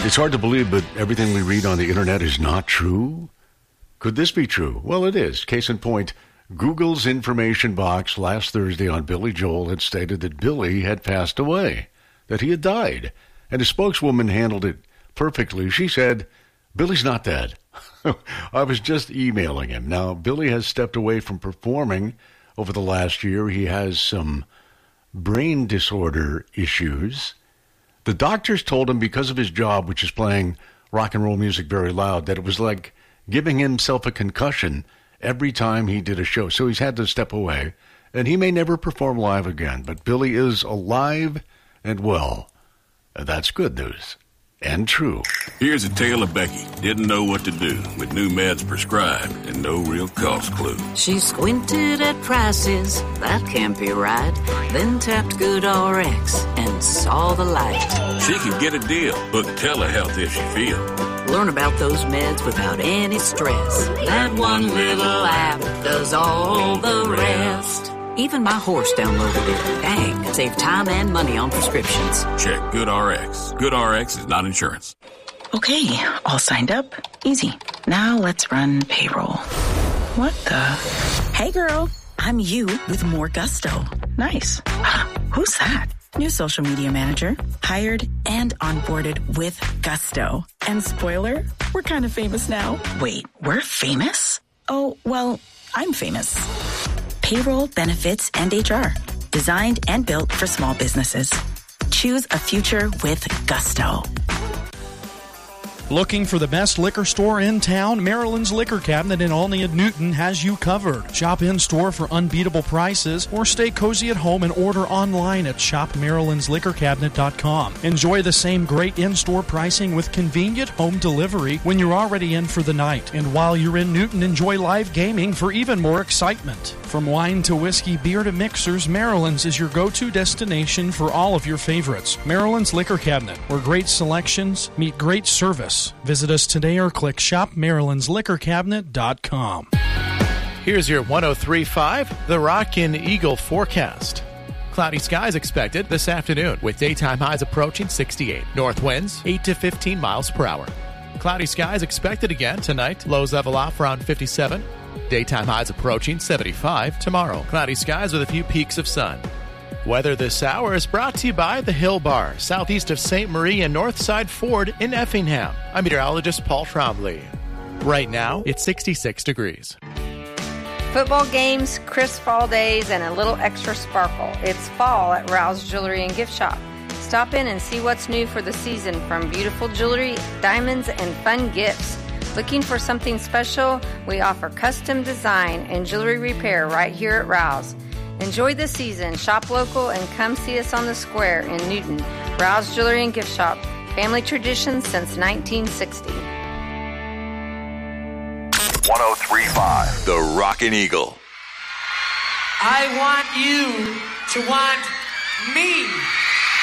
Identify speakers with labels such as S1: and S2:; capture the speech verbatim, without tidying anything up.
S1: It's hard to believe, but everything we read on the internet is not true. Could this be true? Well, it is. Case in point, Google's information box last Thursday on Billy Joel had stated that Billy had passed away, that he had died, and his spokeswoman handled it perfectly. She said, Billy's not dead. I was just emailing him. Now, Billy has stepped away from performing over the last year. He has some brain disorder issues. The doctors told him because of his job, which is playing rock and roll music very loud, that it was like giving himself a concussion every time he did a show. So he's had to step away, and he may never perform live again. But Billy is alive and well. That's good news. And true.
S2: Here's a tale of Becky. Didn't know what to do with new meds prescribed and no real cost clue.
S3: She squinted at prices, that can't be right. Then tapped GoodRx and saw the light.
S2: She could get a deal, book telehealth if she feel.
S3: Learn about those meds without any stress. That one little app does all the rest. Even my horse downloaded it. Dang, save time and money on prescriptions.
S2: Check GoodRx. GoodRx is not insurance.
S4: Okay, all signed up. Easy. Now let's run payroll. What the? Hey girl, I'm you with more gusto. Nice. Who's that? New social media manager. Hired and onboarded with gusto. And spoiler, we're kind of famous now. Wait, we're famous? Oh, well, I'm famous. Payroll, benefits, and H R. Designed and built for small businesses. Choose a future with gusto.
S5: Looking for the best liquor store in town? Maryland's Liquor Cabinet in Olney and Newton has you covered. Shop in-store for unbeatable prices or stay cozy at home and order online at shop marylands liquor cabinet dot com. Enjoy the same great in-store pricing with convenient home delivery when you're already in for the night. And while you're in Newton, enjoy live gaming for even more excitement. From wine to whiskey, beer to mixers, Maryland's is your go-to destination for all of your favorites. Maryland's Liquor Cabinet, where great selections meet great service. Visit us today or click shop marylands liquor cabinet dot com.
S6: Here's your one oh three point five, The Rockin' Eagle forecast. Cloudy skies expected this afternoon with daytime highs approaching sixty-eight. North winds eight to fifteen miles per hour. Cloudy skies expected again tonight. Lows level off around fifty-seven. Daytime highs approaching seventy-five tomorrow. Cloudy skies with a few peaks of sun. Weather this hour is brought to you by the Hill Bar, southeast of Saint Marie and Northside Ford in Effingham. I'm meteorologist Paul Trombley. Right now, it's sixty-six degrees.
S7: Football games, crisp fall days, and a little extra sparkle. It's fall at Rouse Jewelry and Gift Shop. Stop in and see what's new for the season, from beautiful jewelry, diamonds, and fun gifts. Looking for something special? We offer custom design and jewelry repair right here at Rouse. Enjoy the season, shop local, and come see us on the square in Newton. Rouse Jewelry and Gift Shop. Family tradition since nineteen sixty.
S8: one oh three point five, The Rockin' Eagle.
S9: I want you to want me.